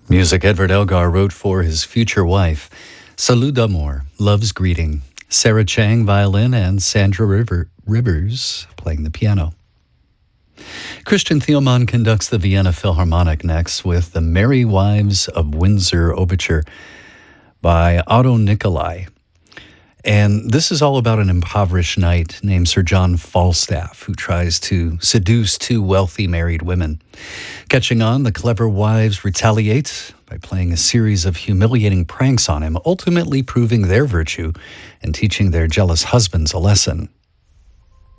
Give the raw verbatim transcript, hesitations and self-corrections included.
Music Edward Elgar wrote for his future wife. Salut d'amour, Love's Greeting. Sarah Chang, violin, and Sandra River, Rivers playing the piano. Christian Thielmann conducts the Vienna Philharmonic next with the Merry Wives of Windsor Overture by Otto Nicolai. And this is all about an impoverished knight named Sir John Falstaff who tries to seduce two wealthy married women. Catching on, the clever wives retaliate by playing a series of humiliating pranks on him, ultimately proving their virtue and teaching their jealous husbands a lesson.